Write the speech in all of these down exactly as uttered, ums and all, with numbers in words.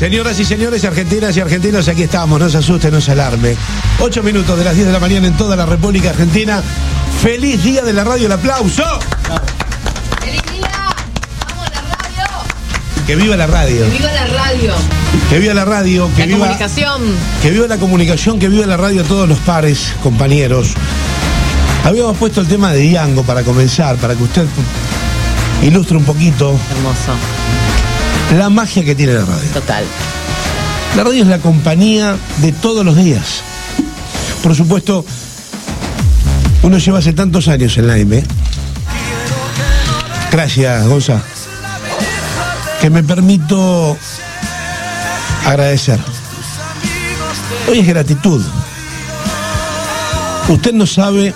Señoras y señores, argentinas y argentinos, aquí estamos, no se asuste, no se alarme. Ocho minutos de las diez de la mañana en toda la República Argentina. ¡Feliz día de la radio! ¡El aplauso! ¡Feliz día! ¡Vamos, la radio! ¡Que viva la radio! ¡Que viva la radio! ¡Que viva la radio! ¡Que la viva la comunicación! ¡Que viva la comunicación! ¡Que viva la radio a todos los pares, compañeros! Habíamos puesto el tema de Diango para comenzar, para que usted ilustre un poquito. Hermoso. La magia que tiene la radio. Total. La radio es la compañía de todos los días. Por supuesto, uno lleva hace tantos años en la M. Gracias, Gonza. Que me permito agradecer. Hoy es gratitud. Usted no sabe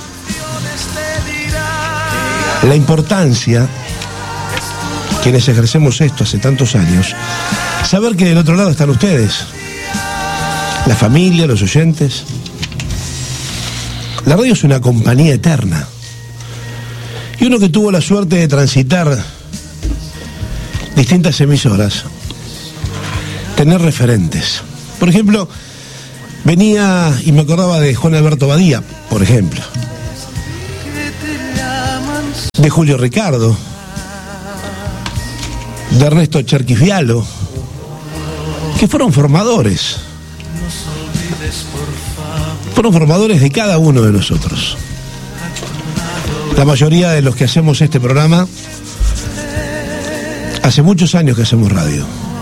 la importancia, quienes ejercemos esto hace tantos años, saber que del otro lado están ustedes, la familia, los oyentes. La radio es una compañía eterna. Y uno que tuvo la suerte de transitar distintas emisoras, tener referentes. Por ejemplo, venía y me acordaba de Juan Alberto Badía, por ejemplo, de Julio Ricardo, de Ernesto Cherquisvialo, que fueron formadores. Fueron formadores de cada uno de nosotros. La mayoría de los que hacemos este programa, hace muchos años que hacemos radio.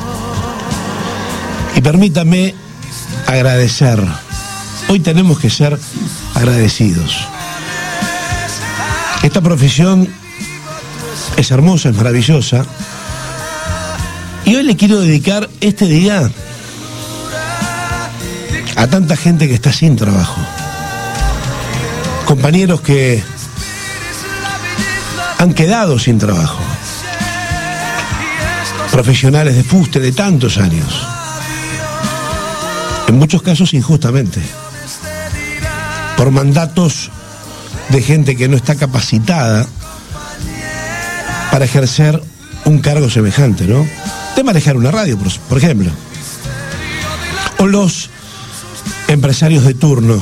Y permítame agradecer. Hoy tenemos que ser agradecidos. Esta profesión es hermosa, es maravillosa. Y hoy le quiero dedicar este día a tanta gente que está sin trabajo. Compañeros que han quedado sin trabajo. Profesionales de fuste de tantos años. En muchos casos injustamente. Por mandatos de gente que no está capacitada para ejercer un cargo semejante, ¿no? De manejar una radio, por, por ejemplo. O los empresarios de turno,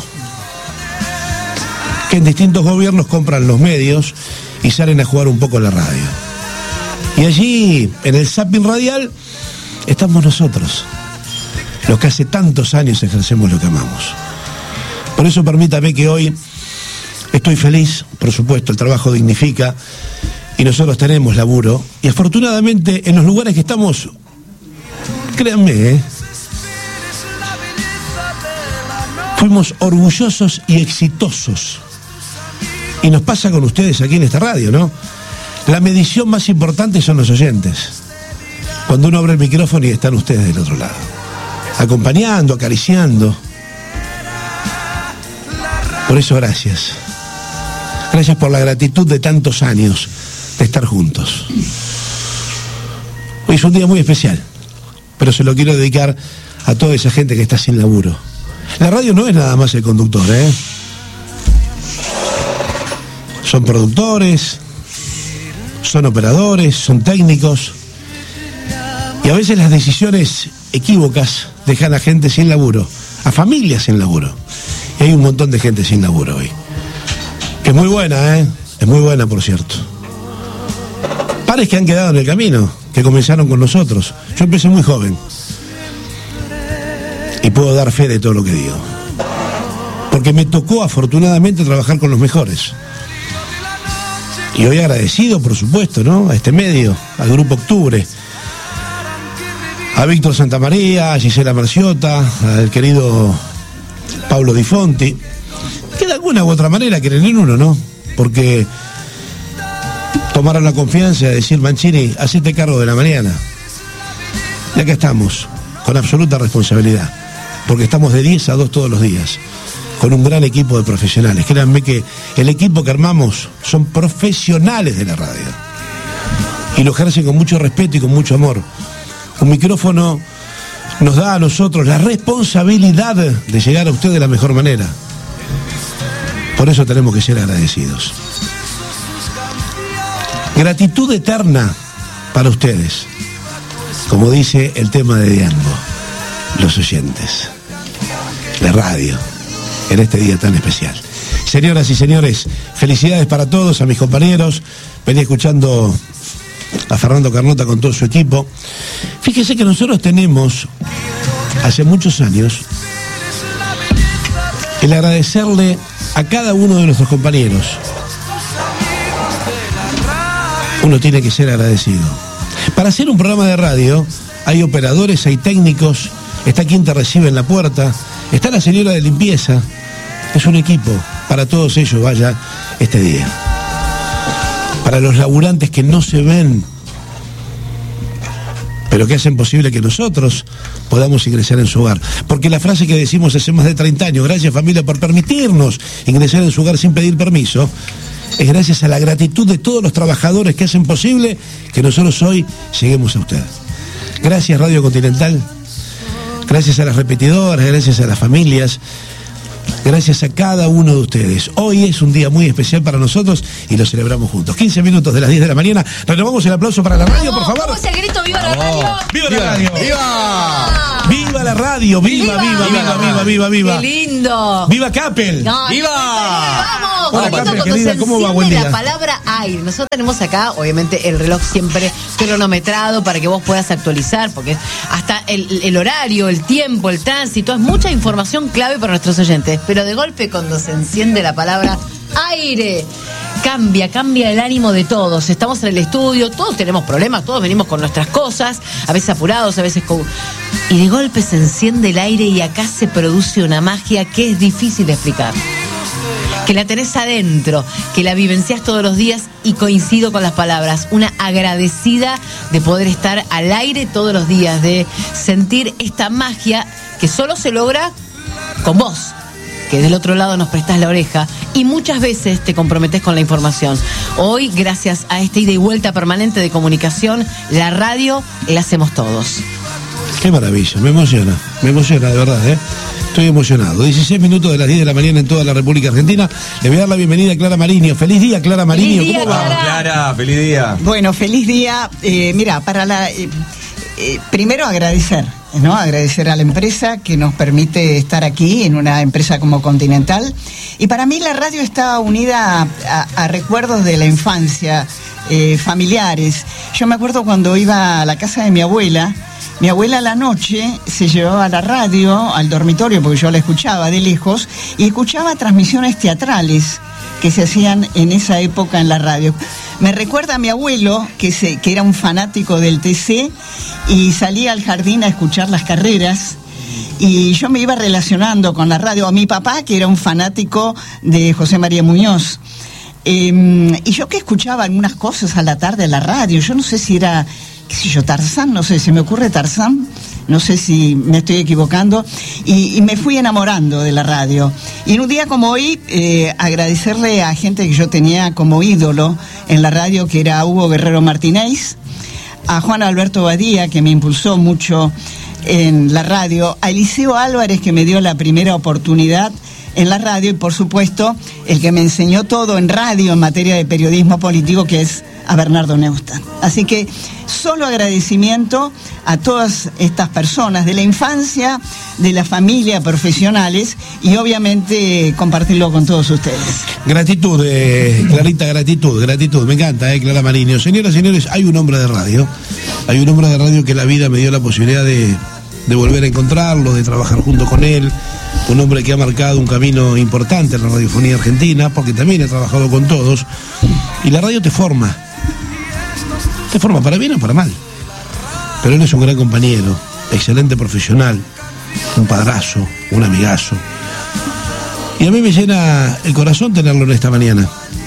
que en distintos gobiernos compran los medios y salen a jugar un poco la radio. Y allí, en el zapping radial, estamos nosotros, los que hace tantos años ejercemos lo que amamos. Por eso permítame que hoy estoy feliz, por supuesto, el trabajo dignifica, y nosotros tenemos laburo, y afortunadamente en los lugares que estamos, créanme, ¿eh? fuimos orgullosos y exitosos. Y nos pasa con ustedes aquí en esta radio, ¿no? La medición más importante son los oyentes. Cuando uno abre el micrófono y están ustedes del otro lado, acompañando, acariciando. Por eso gracias. Gracias por la gratitud de tantos años de estar juntos. Hoy es un día muy especial, pero se lo quiero dedicar a toda esa gente que está sin laburo. La radio no es nada más el conductor, ¿eh? Son productores, son operadores, son técnicos, y a veces las decisiones equívocas dejan a gente sin laburo, a familias sin laburo. Y hay un montón de gente sin laburo hoy, que es muy buena, ¿eh? Es muy buena, por cierto. Pares que han quedado en el camino, que comenzaron con nosotros. Yo empecé muy joven y puedo dar fe de todo lo que digo, porque me tocó afortunadamente trabajar con los mejores. Y hoy agradecido, por supuesto, ¿no? A este medio, al Grupo Octubre, a Víctor Santamaría, a Gisela Marciota, al querido Pablo Di Fonti, que de alguna u otra manera creen en uno, ¿no? Porque tomaron la confianza de decir: Mancini, hacete cargo de la mañana. Y acá estamos, con absoluta responsabilidad, porque estamos de diez a dos todos los días, con un gran equipo de profesionales. Créanme que el equipo que armamos son profesionales de la radio, y lo ejercen con mucho respeto y con mucho amor. Un micrófono nos da a nosotros la responsabilidad de llegar a usted de la mejor manera. Por eso tenemos que ser agradecidos. Gratitud eterna para ustedes, como dice el tema de Diango. los oyentes de radio en este día tan especial. Señoras y señores, felicidades para todos, a mis compañeros. Venía escuchando a Fernando Carnota con todo su equipo. Fíjese que nosotros tenemos, hace muchos años, el agradecerle a cada uno de nuestros compañeros. Uno tiene que ser agradecido. Para hacer un programa de radio, hay operadores, hay técnicos, está quien te recibe en la puerta, está la señora de limpieza. Es un equipo. Para todos ellos vaya este día. Para los laburantes que no se ven, pero que hacen posible que nosotros podamos ingresar en su hogar. Porque la frase que decimos hace más de treinta años, gracias familia por permitirnos ingresar en su hogar sin pedir permiso, es gracias a la gratitud de todos los trabajadores que hacen posible que nosotros hoy lleguemos a usted. Gracias Radio Continental, gracias a las repetidoras, gracias a las familias, gracias a cada uno de ustedes. Hoy es un día muy especial para nosotros y lo celebramos juntos. quince minutos de las diez de la mañana. Renovamos el aplauso para la radio, por favor. ¿Cómo es el grito? ¡Viva la radio! ¡Viva la radio! ¡Viva! ¡Viva la radio! ¡Viva, viva, viva, viva, viva, viva! ¡Qué lindo! ¡Viva Capel! No, ¡Viva! ¡Vamos! Hola, Cuando Capel, se querida, ¿cómo va? Buen enciende día. la palabra aire. Nosotros tenemos acá, obviamente, el reloj siempre cronometrado para que vos puedas actualizar, porque hasta el, el horario, el tiempo, el tránsito, es mucha información clave para nuestros oyentes. Pero de golpe, cuando se enciende la palabra aire, cambia, cambia el ánimo de todos. Estamos en el estudio, todos tenemos problemas, todos venimos con nuestras cosas, a veces apurados, a veces con... Y de golpe se enciende el aire y acá se produce una magia que es difícil de explicar. Que la tenés adentro, que la vivenciás todos los días, y coincido con las palabras, una agradecida de poder estar al aire todos los días, de sentir esta magia que solo se logra con vos, que del otro lado nos prestás la oreja y muchas veces te comprometés con la información. Hoy, gracias a esta ida y vuelta permanente de comunicación, la radio la hacemos todos. Qué maravilla, me emociona, me emociona de verdad, ¿eh? Estoy emocionado. dieciséis minutos de las diez de la mañana en toda la República Argentina. Le voy a dar la bienvenida a Clara Mariño. Feliz día, Clara Mariño. Feliz día, ¿Cómo va? Clara. Clara, feliz día. Bueno, feliz día. Eh, mira, para la eh, eh, primero agradecer, ¿no? Agradecer a la empresa que nos permite estar aquí en una empresa como Continental. Y para mí la radio está unida a, a, a recuerdos de la infancia, eh, familiares. Yo me acuerdo cuando iba a la casa de mi abuela. Mi abuela a la noche se llevaba la radio al dormitorio, porque yo la escuchaba de lejos, y escuchaba transmisiones teatrales que se hacían en esa época en la radio. Me recuerda a mi abuelo, que, se, que era un fanático del T C, y salía al jardín a escuchar las carreras, y yo me iba relacionando con la radio. A mi papá, que era un fanático de José María Muñoz. Eh, y yo que escuchaba algunas cosas a la tarde en la radio, yo no sé si era... qué sé yo, Tarzán, no sé, se me ocurre Tarzán, no sé si me estoy equivocando, y, y me fui enamorando de la radio. Y en un día como hoy, eh, agradecerle a gente que yo tenía como ídolo en la radio, que era Hugo Guerrero Martínez, a Juan Alberto Badía, que me impulsó mucho en la radio, a Eliseo Álvarez, que me dio la primera oportunidad en la radio, y por supuesto, el que me enseñó todo en radio en materia de periodismo político, que es a Bernardo Neustadt. Así que solo agradecimiento a todas estas personas de la infancia, de la familia, profesionales, y obviamente compartirlo con todos ustedes. Gratitud, eh, Clarita, gratitud, gratitud. Me encanta, eh, Clara Mariño. Señoras y señores, hay un hombre de radio, hay un hombre de radio que la vida me dio la posibilidad de, de volver a encontrarlo, de trabajar junto con él. Un hombre que ha marcado un camino importante en la radiofonía argentina, porque también he trabajado con todos. Y la radio te forma. Te forma para bien o para mal. Pero él es un gran compañero, excelente profesional, un padrazo, un amigazo. Y a mí me llena el corazón tenerlo en esta mañana.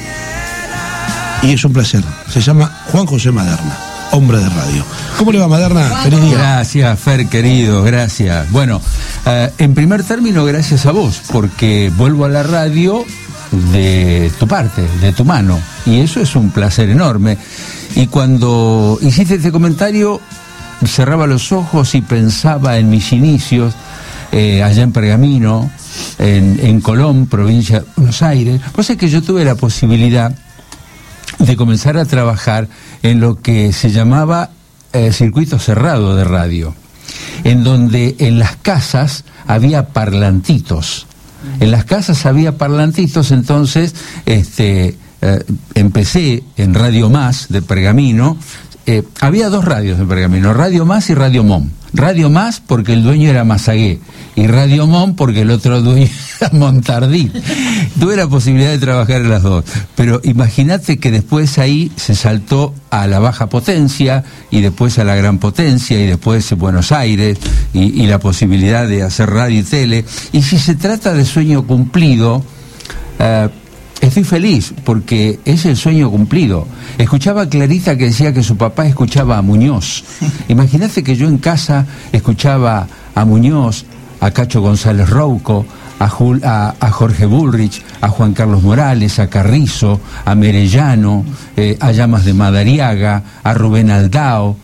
Y es un placer. Se llama Juan José Maderna, hombre de radio. ¿Cómo le va, Maderna? Feliz día. Gracias, Fer, querido, gracias. Bueno, eh, en primer término, gracias a vos, porque vuelvo a la radio de tu parte, de tu mano, y eso es un placer enorme. Y cuando hiciste este comentario, cerraba los ojos y pensaba en mis inicios, eh, allá en Pergamino, en, en Colón, provincia de Buenos Aires. Pues es que yo tuve la posibilidad de comenzar a trabajar en lo que se llamaba eh, circuito cerrado de radio. en donde en las casas había parlantitos. En las casas había parlantitos, entonces este, eh, empecé en Radio Más de Pergamino. Eh, había dos radios de Pergamino, Radio Más y Radio Mom. Radio Más porque el dueño era Mazagué y Radio Mom porque el otro dueño era Montardí. Tuve la posibilidad de trabajar en las dos, pero imagínate que después ahí se saltó a la baja potencia y después a la gran potencia y después Buenos Aires y, y la posibilidad de hacer radio y tele. Y si se trata de sueño cumplido, uh, estoy feliz porque es el sueño cumplido. Escuchaba a Clarita que decía que su papá escuchaba a Muñoz. Imagínate que yo en casa escuchaba a Muñoz, a Cacho González Rouco, a, Jul, a, a Jorge Bullrich, a Juan Carlos Morales, a Carrizo, a Merellano, eh, a Llamas de Madariaga, a Rubén Aldao.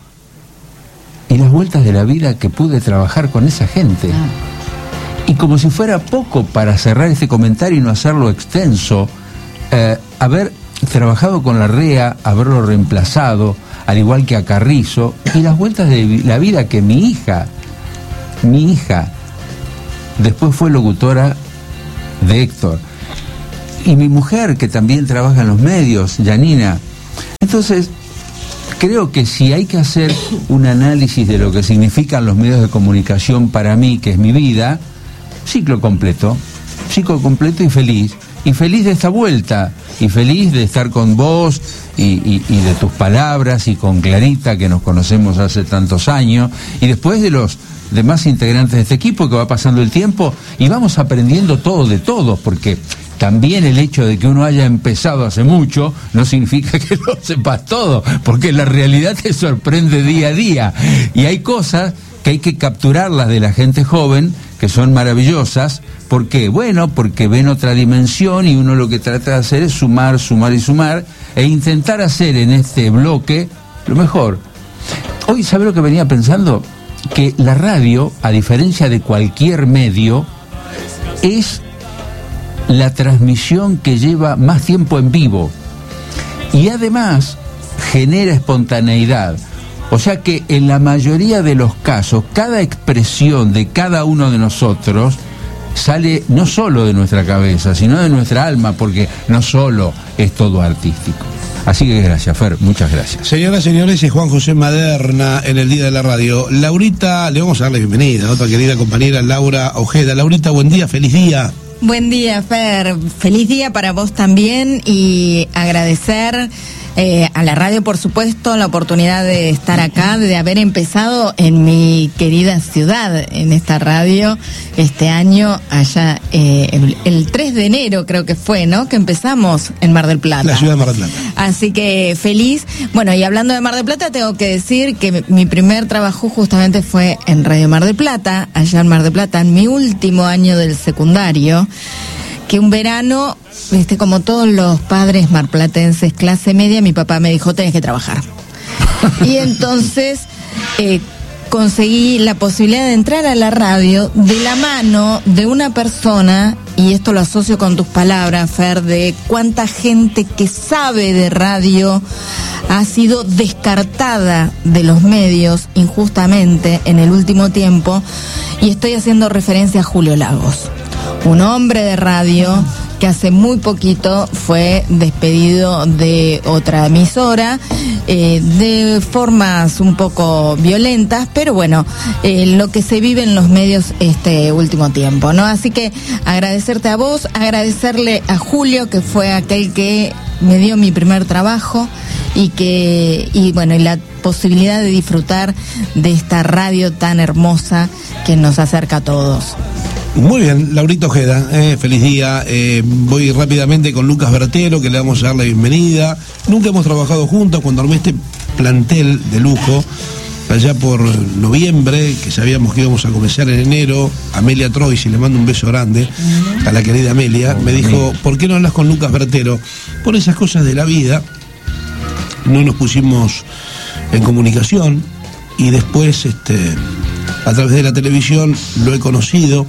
Y las vueltas de la vida que pude trabajar con esa gente. Y como si fuera poco para cerrar este comentario y no hacerlo extenso, eh, haber trabajado con Larrea, haberlo reemplazado, al igual que a Carrizo, y las vueltas de la vida que mi hija, mi hija, después fue locutora de Héctor, y mi mujer, que también trabaja en los medios, Janina. Entonces, creo que si hay que hacer un análisis de lo que significan los medios de comunicación para mí, que es mi vida, ciclo completo, ciclo completo y feliz, y feliz de esta vuelta, y feliz de estar con vos, y, y, y de tus palabras, y con Clarita, que nos conocemos hace tantos años, y después de los demás integrantes de este equipo, que va pasando el tiempo, y vamos aprendiendo todo de todos, porque también el hecho de que uno haya empezado hace mucho, no significa que lo sepas todo, porque la realidad te sorprende día a día, y hay cosas que hay que capturarlas de la gente joven, que son maravillosas. ¿Por qué? Bueno, porque ven otra dimensión y uno lo que trata de hacer es sumar, sumar y sumar e intentar hacer en este bloque lo mejor. Hoy, ¿sabe lo que venía pensando? Que la radio, a diferencia de cualquier medio, es la transmisión que lleva más tiempo en vivo y además genera espontaneidad. O sea que en la mayoría de los casos, cada expresión de cada uno de nosotros sale no solo de nuestra cabeza, sino de nuestra alma, porque no solo es todo artístico. Así que gracias, Fer, muchas gracias. Señoras y señores, es Juan José Maderna en el Día de la Radio. Laurita, le vamos a dar la bienvenida a otra querida compañera, Laura Ojeda. Laurita, buen día, feliz día. Buen día, Fer. Feliz día para vos también y agradecer eh, a la radio, por supuesto, la oportunidad de estar acá, de haber empezado en mi querida ciudad, en esta radio, este año, allá, eh, el, el tres de enero creo que fue, ¿no? Que empezamos en Mar del Plata. La ciudad de Mar del Plata. Así que feliz. Bueno, y hablando de Mar del Plata, tengo que decir que mi primer trabajo justamente fue en Radio Mar del Plata, allá en Mar del Plata, en mi último año del secundario, que un verano, viste, como todos los padres marplatenses clase media, mi papá me dijo, tenés que trabajar. Y entonces eh, conseguí la posibilidad de entrar a la radio de la mano de una persona, y esto lo asocio con tus palabras, Fer, de cuánta gente que sabe de radio ha sido descartada de los medios injustamente en el último tiempo, y estoy haciendo referencia a Julio Lagos, un hombre de radio que hace muy poquito fue despedido de otra emisora, eh, de formas un poco violentas, pero bueno, eh, lo que se vive en los medios este último tiempo, ¿no? Así que agradecerte a vos, agradecerle a Julio, que fue aquel que me dio mi primer trabajo, y que, y bueno, y la posibilidad de disfrutar de esta radio tan hermosa que nos acerca a todos. Muy bien, Laurita Ojeda, eh, feliz día. Eh, voy rápidamente con Lucas Bertero, que le vamos a dar la bienvenida. Nunca hemos trabajado juntos cuando armé este plantel de lujo, allá por noviembre, que sabíamos que íbamos a comenzar en enero. Amelia Troy, si le mando un beso grande a la querida Amelia, me dijo, ¿por qué no hablas con Lucas Bertero? Por esas cosas de la vida, no nos pusimos en comunicación, y después, este... a través de la televisión lo he conocido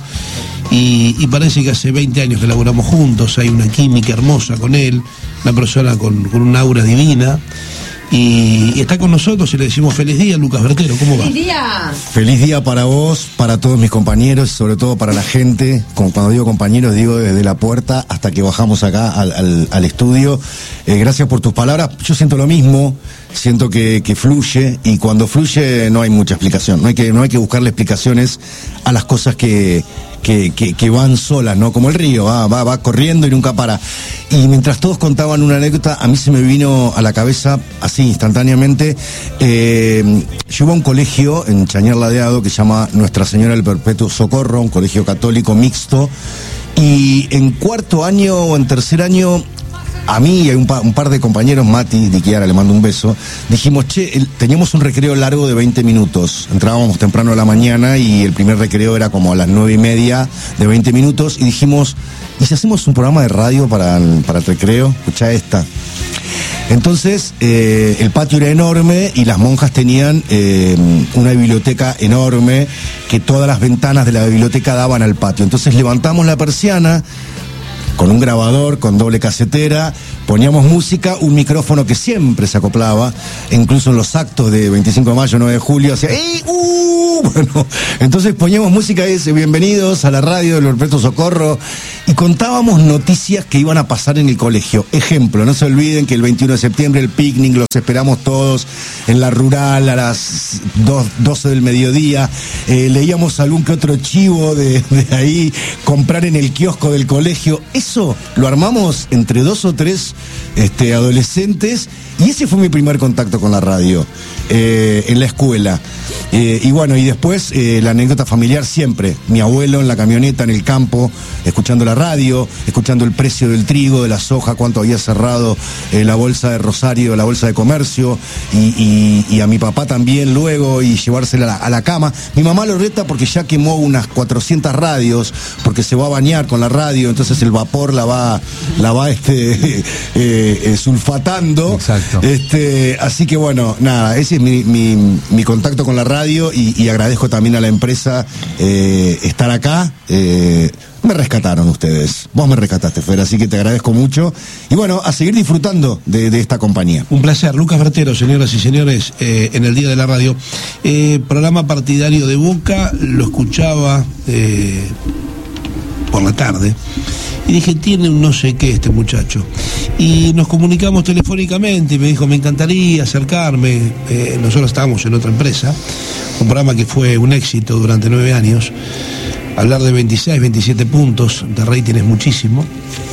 y, y parece que hace veinte años que laburamos juntos. Hay una química hermosa con él, una persona con, con un aura divina, Y, y está con nosotros y le decimos feliz día, Lucas Bertero, ¿cómo va? ¡Feliz día! Feliz día para vos, para todos mis compañeros y sobre todo para la gente. Como cuando digo compañeros, digo desde la puerta hasta que bajamos acá al, al, al estudio. Eh, gracias por tus palabras. Yo siento lo mismo, siento que, que fluye, y cuando fluye no hay mucha explicación. No hay que, no hay que buscarle explicaciones a las cosas que, que, que, que van solas, ¿no? Como el río, va, va, va corriendo y nunca para. Y mientras todos contaban una anécdota, a mí se me vino a la cabeza, así instantáneamente, eh, yo iba a un colegio en Chañar Ladeado que se llama Nuestra Señora del Perpetuo Socorro, un colegio católico mixto, y en cuarto año o en tercer año, a mí y a un, pa, un par de compañeros, Mati, de Kiara, le mando un beso, dijimos, che, el, teníamos un recreo largo de veinte minutos, entrábamos temprano a la mañana y el primer recreo era como a las nueve y media de veinte minutos, y dijimos, ¿y si hacemos un programa de radio para el, para el recreo? Escuchá esta. Entonces, eh, el patio era enorme y las monjas tenían eh, una biblioteca enorme, que todas las ventanas de la biblioteca daban al patio. Entonces levantamos la persiana con un grabador, con doble casetera, poníamos música, un micrófono que siempre se acoplaba, incluso en los actos de veinticinco de mayo, nueve de julio, hacía ¡ey! ¡Uh! Bueno, entonces poníamos música y dice, bienvenidos a la radio del Perpetuo Socorro, y contábamos noticias que iban a pasar en el colegio. Ejemplo, no se olviden que el veintiuno de septiembre el picnic, los esperamos todos en la rural a las doce del mediodía, eh, leíamos algún que otro chivo de, de ahí, comprar en el kiosco del colegio. Eso lo armamos entre dos o tres este, adolescentes, y ese fue mi primer contacto con la radio, eh, en la escuela. Eh, y bueno, y después eh, la anécdota familiar siempre, mi abuelo en la camioneta en el campo, escuchando la radio, escuchando el precio del trigo, de la soja, cuánto había cerrado eh, la bolsa de Rosario, la bolsa de comercio, y, y, y a mi papá también luego, y llevársela a la, a la cama. Mi mamá lo reta porque ya quemó unas cuatrocientas radios, porque se va a bañar con la radio, entonces el vapor la va, la va este, eh, eh, sulfatando. Exacto. Este, así que bueno, nada, ese es mi, mi, mi contacto con la radio, y, y agradezco también a la empresa eh, estar acá. Eh, me rescataron ustedes, vos me rescataste, Fer, así que te agradezco mucho, y bueno, a seguir disfrutando de, de esta compañía. Un placer. Lucas Bertero, señoras y señores, eh, en el Día de la Radio, eh, programa partidario de Boca, lo escuchaba eh, por la tarde, y dije, tiene un no sé qué este muchacho, y nos comunicamos telefónicamente, y me dijo, me encantaría acercarme, eh, nosotros estábamos en otra empresa, un programa que fue un éxito durante nueve años, hablar de veintiséis, veintisiete puntos de rating es muchísimo,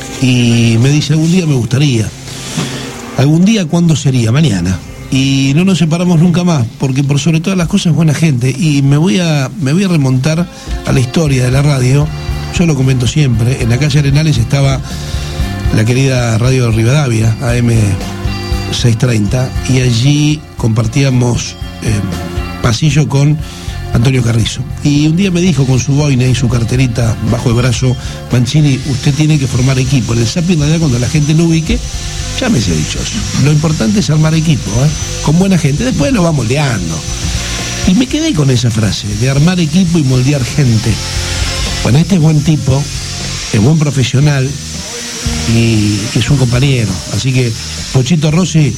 y me dice, algún día me gustaría. ¿Algún día cuándo sería? Mañana. Y no nos separamos nunca más, porque por sobre todas las cosas buena gente, y me voy a, me voy a remontar a la historia de la radio. Yo lo comento siempre, en la calle Arenales estaba la querida Radio de Rivadavia, A M seiscientos treinta, y allí compartíamos eh, pasillo con Antonio Carrizo. Y un día me dijo con su boina y su carterita bajo el brazo, Mancini, usted tiene que formar equipo. En el Zapping, en realidad, cuando la gente lo ubique, llámese dichoso. Lo importante es armar equipo, ¿eh? Con buena gente, después lo va moldeando. Y me quedé con esa frase, de armar equipo y moldear gente. Bueno, este es buen tipo, es buen profesional y es un compañero. Así que, Pochito Rossi,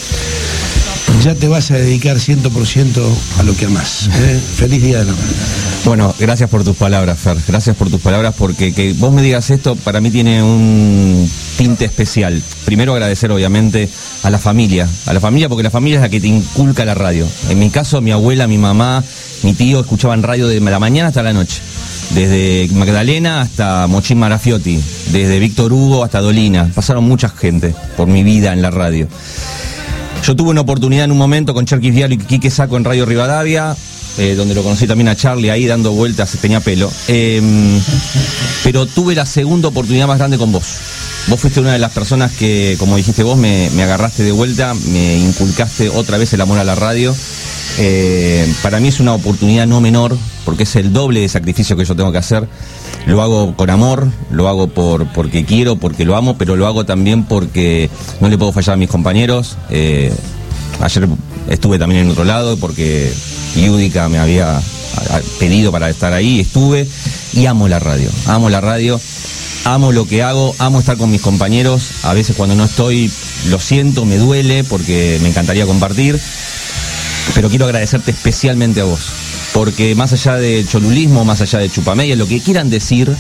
ya te vas a dedicar cien por ciento a lo que amás. ¿eh? Feliz Día de la Radio. Bueno, gracias por tus palabras, Fer. Gracias por tus palabras, porque que vos me digas esto para mí tiene un tinte especial. Primero agradecer obviamente a la familia, a la familia porque la familia es la que te inculca la radio. En mi caso, mi abuela, mi mamá, mi tío escuchaban radio de la mañana hasta la noche. Desde Magdalena hasta Mochín Marafiotti, desde Víctor Hugo hasta Dolina. Pasaron mucha gente por mi vida en la radio. Yo tuve una oportunidad en un momento con Cherkis Vial y Quique Saco en Radio Rivadavia, eh, donde lo conocí también a Charlie ahí dando vueltas, tenía pelo. Eh, pero tuve la segunda oportunidad más grande con vos. Vos fuiste una de las personas que, como dijiste vos, me, me agarraste de vuelta, me inculcaste otra vez el amor a la radio. Eh, para mí es una oportunidad no menor, porque es el doble de sacrificio que yo tengo que hacer. Lo hago con amor, lo hago por porque quiero, porque lo amo, pero lo hago también porque no le puedo fallar a mis compañeros. Eh, ayer estuve también en otro lado porque Yudica me había pedido para estar ahí, estuve, y amo la radio, amo la radio. amo lo que hago, amo estar con mis compañeros. A veces cuando no estoy, lo siento, me duele porque me encantaría compartir. Pero quiero agradecerte especialmente a vos, porque más allá de cholulismo, más allá de chupamedia, lo que quieran decir,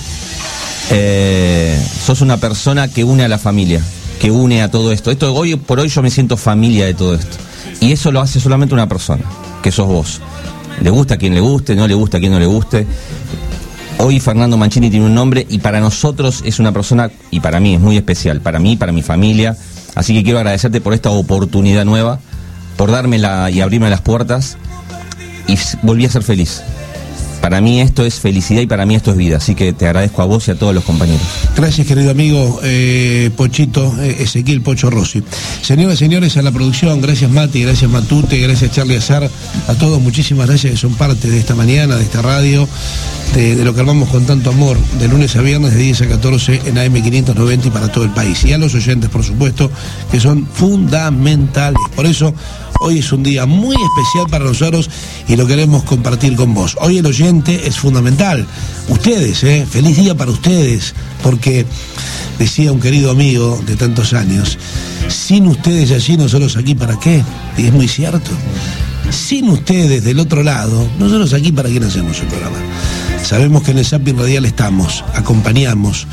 eh, sos una persona que une a la familia, que une a todo esto. Esto hoy por hoy yo me siento familia de todo esto. Y eso lo hace solamente una persona, que sos vos. Le gusta a quien le guste, no le gusta a quien no le guste. Hoy Fernando Mancini tiene un nombre y para nosotros es una persona, y para mí es muy especial, para mí, para mi familia. Así que quiero agradecerte por esta oportunidad nueva, por darme la y abrirme las puertas, y volví a ser feliz. Para mí esto es felicidad y para mí esto es vida, así que te agradezco a vos y a todos los compañeros. Gracias, querido amigo eh, Pochito, eh, Ezequiel Pocho Rossi. Señoras y señores, a la producción, gracias Mati, gracias Matute, gracias Charlie Azar, a todos muchísimas gracias que son parte de esta mañana, de esta radio, de, de lo que armamos con tanto amor, de lunes a viernes, de diez a catorce en A M quinientos noventa y para todo el país. Y a los oyentes, por supuesto, que son fundamentales. Por eso, hoy es un día muy especial para nosotros y lo queremos compartir con vos. Hoy el oyente es fundamental. Ustedes, ¿eh? Feliz día para ustedes, porque decía un querido amigo de tantos años, sin ustedes allí, nosotros aquí, ¿para qué? Y es muy cierto. Sin ustedes del otro lado, nosotros aquí, ¿para qué no hacemos el programa? Sabemos que en el Zapping Radial estamos, acompañamos.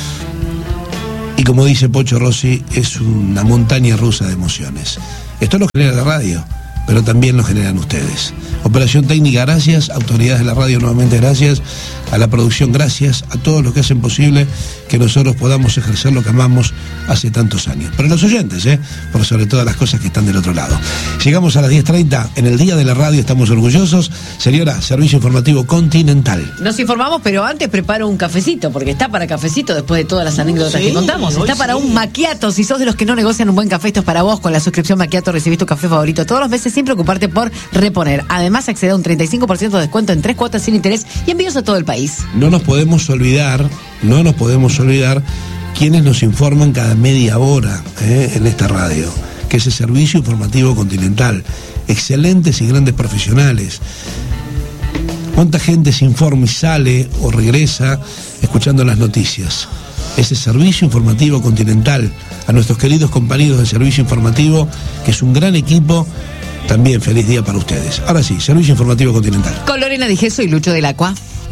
Y como dice Pocho Rossi, es una montaña rusa de emociones. Esto lo genera la radio, pero también lo generan ustedes. Operación técnica, gracias. Autoridades de la radio, nuevamente gracias. A la producción, gracias. A todos los que hacen posible que nosotros podamos ejercer lo que amamos hace tantos años. Pero los oyentes, ¿eh? Por sobre todas las cosas que están del otro lado. Llegamos a las diez treinta. En el Día de la Radio estamos orgullosos. Señora, Servicio Informativo Continental. Nos informamos, pero antes preparo un cafecito, porque está para cafecito después de todas las anécdotas sí, que contamos. Está para sí. un macchiato. Si sos de los que no negocian un buen café, esto es para vos. Con la suscripción Macchiato recibís tu café favorito todos los meses sin preocuparte por reponer. Además, accede a un treinta y cinco por ciento de descuento en tres cuotas sin interés y envíos a todo el país. No nos podemos olvidar, no nos podemos olvidar quienes nos informan cada media hora ¿eh? en esta radio, que es el Servicio Informativo Continental. Excelentes y grandes profesionales. ¿Cuánta gente se informa y sale o regresa escuchando las noticias? Ese Servicio Informativo Continental, a nuestros queridos compañeros del Servicio Informativo, que es un gran equipo. También feliz día para ustedes. Ahora sí, Servicio Informativo Continental. Con Lorena Digeso y Lucho del Acua.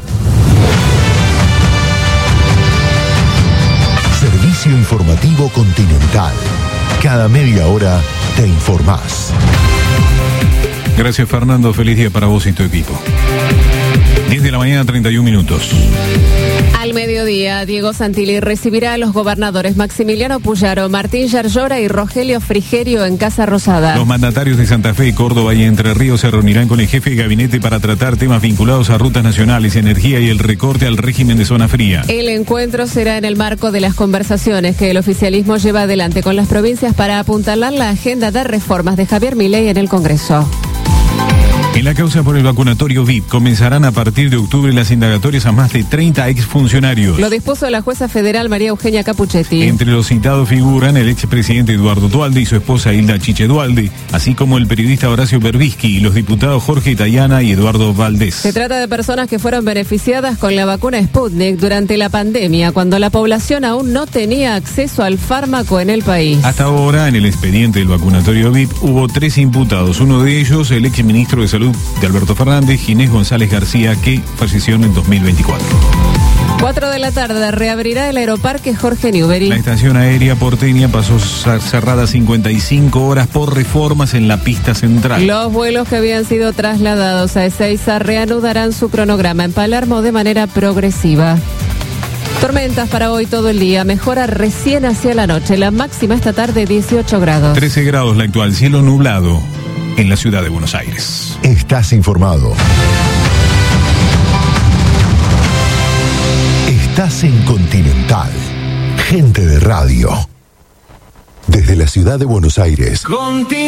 Servicio Informativo Continental. Cada media hora te informás. Gracias, Fernando. Feliz día para vos y tu equipo. diez de la mañana, treinta y un minutos. Al mediodía, Diego Santilli recibirá a los gobernadores Maximiliano Puyaro, Martín Yarlora y Rogelio Frigerio en Casa Rosada. Los mandatarios de Santa Fe, Córdoba y Entre Ríos se reunirán con el jefe de gabinete para tratar temas vinculados a rutas nacionales, energía y el recorte al régimen de zona fría. El encuentro será en el marco de las conversaciones que el oficialismo lleva adelante con las provincias para apuntalar la agenda de reformas de Javier Milei en el Congreso. En la causa por el vacunatorio V I P comenzarán a partir de octubre las indagatorias a más de treinta exfuncionarios. Lo dispuso la jueza federal María Eugenia Capuchetti. Entre los citados figuran el expresidente Eduardo Duhalde y su esposa Hilda Chiche Duhalde, así como el periodista Horacio Berbisky y los diputados Jorge Tayana y Eduardo Valdés. Se trata de personas que fueron beneficiadas con la vacuna Sputnik durante la pandemia, cuando la población aún no tenía acceso al fármaco en el país. Hasta ahora, en el expediente del vacunatorio V I P, hubo tres imputados. Uno de ellos, el exministro de Salud de Alberto Fernández, Ginés González García, que falleció en el dos mil veinticuatro. Cuatro de la tarde reabrirá el aeroparque Jorge Newbery. La estación aérea porteña pasó cerrada cincuenta y cinco horas por reformas en la pista central. Los vuelos que habían sido trasladados a Ezeiza reanudarán su cronograma en Palermo de manera progresiva. Tormentas para hoy todo el día, mejora recién hacia la noche, la máxima esta tarde dieciocho grados. trece grados la actual, cielo nublado en la ciudad de Buenos Aires. Estás informado. Estás en Continental. Gente de radio. Desde la ciudad de Buenos Aires.